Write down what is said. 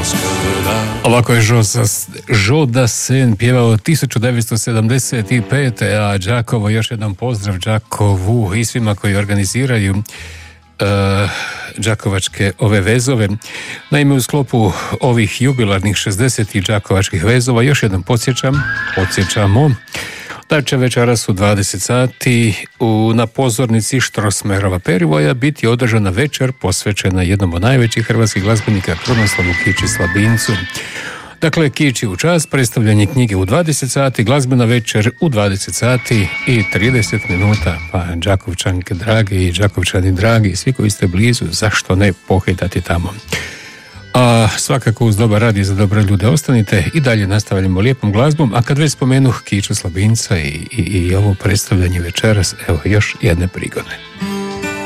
Ovako je Joe Dassin pjevao 1975. A Đakovo, još jedan pozdrav Đakovu i svima koji organiziraju đakovačke ove vezove. Naime, u sklopu ovih jubilarnih 60. đakovačkih vezova još jednom podsjećamo da će večeras u 20 sati na pozornici Štrosmerova Perivoja biti održana večer posvećena jednom od najvećih hrvatskih glazbenika Krunoslavu Kiči Slabincu. Dakle, Kiči u čast, predstavljanje knjige u 20 sati, glazbena večer u 20 sati i 30 minuta. Pa Đakovčanke dragi i Đakovčani dragi, svi koji ste blizu, zašto ne pohitati tamo? A svakako uz dobar rad i za dobre ljude ostanite i dalje nastavljamo lijepom glazbom, a kad već spomenuh Kiču Slabinca i ovo predstavljanje večeras, evo još jedne prigode.